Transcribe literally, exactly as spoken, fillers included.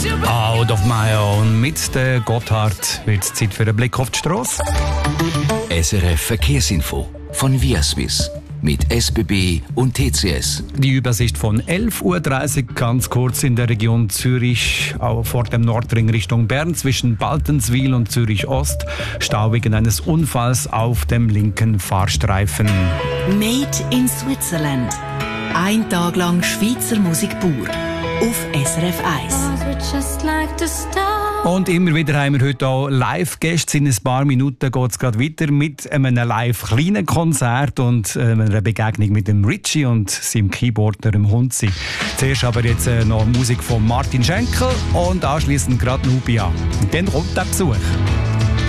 Out of my own. Mit der Gotthard wird es Zeit für einen Blick auf die Strasse. S R F Verkehrsinfo von Viaswiss mit S B B und T C S. Die Übersicht von elf Uhr dreißig ganz kurz in der Region Zürich, auch vor dem Nordring Richtung Bern zwischen Baltenswil und Zürich Ost. Stau wegen eines Unfalls auf dem linken Fahrstreifen. Made in Switzerland. Ein Tag lang Schweizer Musik pur. Auf S R F eins. Und immer wieder haben wir heute auch Live-Gäste. In ein paar Minuten geht es gerade weiter mit einem live-kleinen Konzert und äh, einer Begegnung mit dem Richie und seinem Keyboarder, dem Hunzi. Zuerst aber jetzt äh, noch Musik von Martin Schenkel und anschliessend gerade Nubia. Und dann kommt der Besuch.